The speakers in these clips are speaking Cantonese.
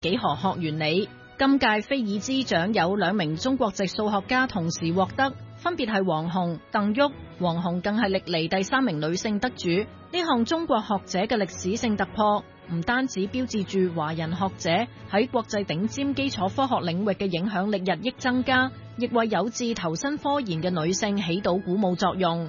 幾何學原理。今屆菲爾茲獎有2名中國籍數學家同時獲得，分別係黃洪、鄧旭。黃洪更係歷嚟第3名女性得主。呢項中國學者嘅歷史性突破，唔單止標誌住華人學者喺國際頂尖基礎科學領域嘅影響力日益增加，亦為有志投身科研嘅女性起到鼓舞作用。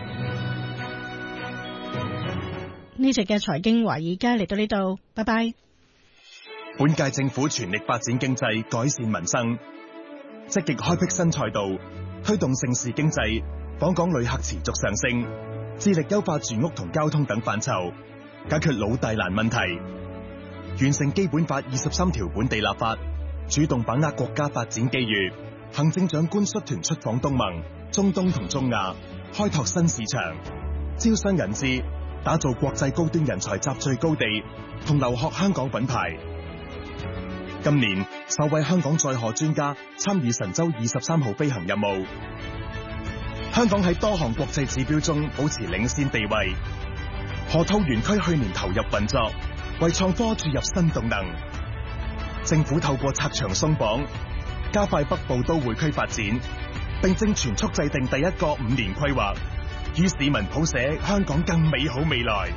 呢集嘅財經華爾街嚟到呢度，拜拜。 本屆政府全力發展經濟，改善民生，積極開闢新賽道，推動盛事經濟，訪港旅客持續上升，致力優化住屋同交通等範疇，解決老大難問題，完成基本法23條本地立法，主動把握國家發展機遇。行政長官率團出訪東盟、中東同中亞，開拓新市場，招商引資，打造國際高端人才集聚高地，同留學香港品牌。今年首位香港載荷專家參與神舟23號飛行任務。香港喺多項國際指標中保持領先地位。河套園區去年投入運作，為創科注入新動能。政府透過拆牆鬆綁，加快北部都會區發展，並正全速制定第一個5年規劃，與市民譜寫香港更美好未來。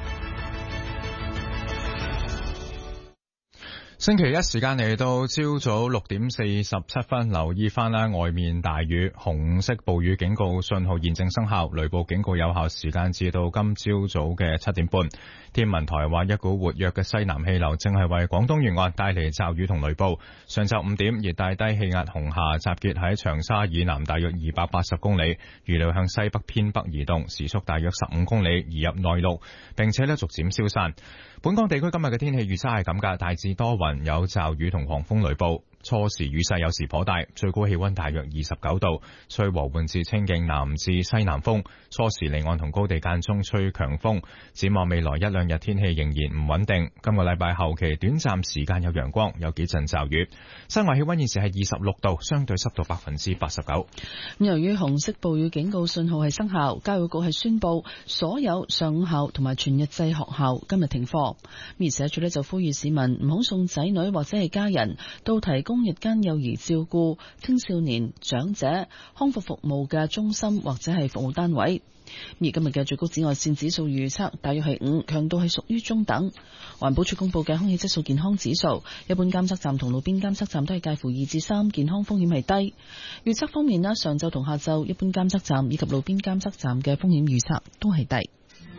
星期一時間嚟到朝早6點47分，留意翻啦，外面大雨，紅色暴雨警告信號現正生效，雷暴警告有效時間至到今朝早嘅7點半。天文台話，一股活躍嘅西南氣流正係為廣東沿岸帶嚟驟雨同雷暴。上晝5點，熱帶低氣壓紅霞集結喺長沙以南大約280公里，預料向西北偏北移動，時速大約15公里，移入內陸，並且逐漸消散。本港地區今日嘅天氣預測係咁㗎，大致多雲，有驟雨同狂風雷暴。初時雨勢有時頗大，最高氣溫大約29度，吹和緩至清勁南至西南風。初時離岸同高地間中吹強風。展望未來1、2日天氣仍然唔穩定。今個禮拜後期短暫時間有陽光，有幾陣驟雨。室外氣溫現時係26度，相對濕度89%。 由於紅色暴雨警告信號係生效，教育局係宣布所有上午校同埋全日制學校今日停課。而社署就呼籲市民唔好送仔女或者係家人到提供日間幼兒照顧、青少年、長者康復服務嘅中心或者係服務單位。而今日嘅最高紫外線指數預測大約係5，強度係屬於中等。環保署公布嘅空氣質素健康指數，一般監測站同路邊監測站都係介乎2至3，健康風險係低。預測方面，上晝同下晝一般監測站以及路邊監測站嘅風險預測都係低。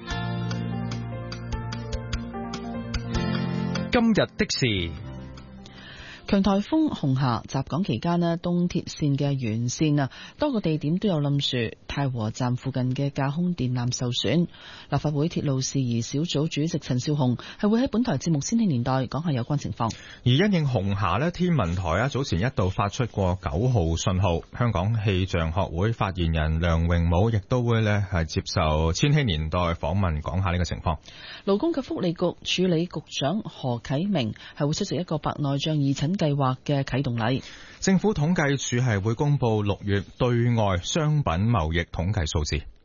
今日的事。 強颱風紅霞襲港期間呢，東鐵線嘅沿線多個地點都有冧樹，太和站附近嘅架空電纜受損。立法會鐵路事宜小組主席陳紹雄係會喺本台節目《千禧年代》講下有關情況。 而因應紅霞呢，天文台早前一度發出過9號信號。香港氣象學會發言人梁榮武亦都會係接受《千禧年代》訪問，講下呢個情況。 勞工及福利局署理局長何啟明係會出席一個白內障義診計劃嘅啟動禮。 政府統計處係會公布6月對外商品貿易統計數字。